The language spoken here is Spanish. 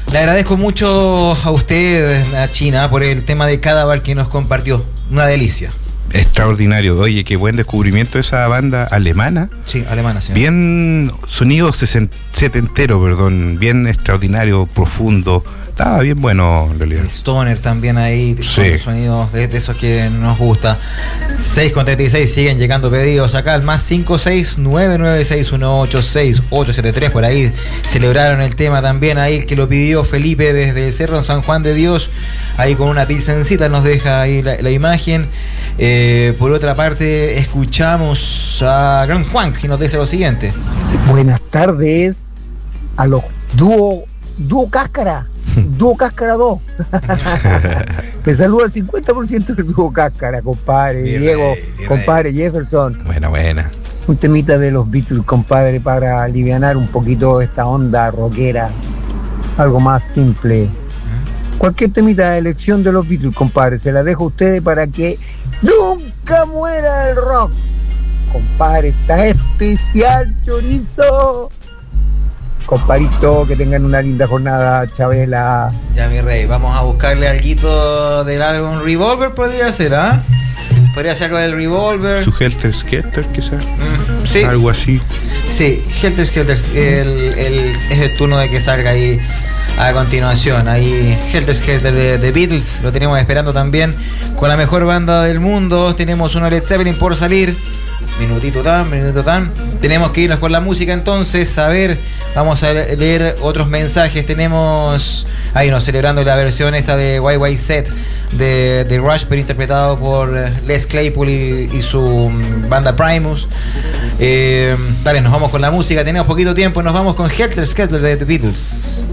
Le agradezco mucho a usted, a China, por el tema de Cadaval que nos compartió. Una delicia. Extraordinario. Oye, qué buen descubrimiento esa banda alemana. Sí, alemana, sí. Bien sonido setentero, perdón. Bien extraordinario, profundo. Estaba bien bueno, en realidad. Stoner también ahí, sí. Sonidos de esos que nos gusta. 6:36, siguen llegando pedidos acá al más 56996186873. Por ahí celebraron el tema también ahí, que lo pidió Felipe desde el Cerro San Juan de Dios. Ahí con una pilsencita nos deja ahí la imagen. Por otra parte, escuchamos a Gran Juan, que nos dice lo siguiente. Buenas tardes a los dúo Cáscara. Dúo Cáscara 2. Me saluda el 50% del dúo Cáscara, compadre. Bien, Diego, compadre Jefferson. Buena. Un temita de los Beatles, compadre, para alivianar un poquito esta onda rockera. Algo más simple. Cualquier temita de elección de los Beatles, compadre. Se la dejo a ustedes para que nunca muera el rock. Compadre, está especial, chorizo. Comparito, que tengan una linda jornada, Chabela. Ya, mi rey, vamos a buscarle alguito del álbum Revolver, podría ser, ¿ah? Podría ser algo del Revolver. Su Helter Skelter, quizás. Sí. Algo así. Sí, Helter Skelter. Es el turno de que salga ahí a continuación. Ahí Helter Skelter de Beatles. Lo tenemos esperando también con la mejor banda del mundo. Tenemos uno Led Zeppelin por salir. Minutito tan. Tenemos que irnos con la música entonces. A ver, vamos a leer otros mensajes. Tenemos ahí celebrando la versión esta de YYZ de Rush, pero interpretado por Les Claypool y su banda Primus. Dale, nos vamos con la música. Tenemos poquito tiempo. Nos vamos con Helter Skelter de The Beatles.